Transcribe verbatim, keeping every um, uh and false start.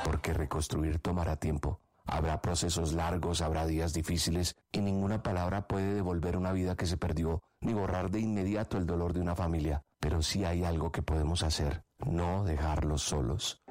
porque reconstruir tomará tiempo. Habrá procesos largos, habrá días difíciles y ninguna palabra puede devolver una vida que se perdió ni borrar de inmediato el dolor de una familia. Pero sí hay algo que podemos hacer, no dejarlos solos.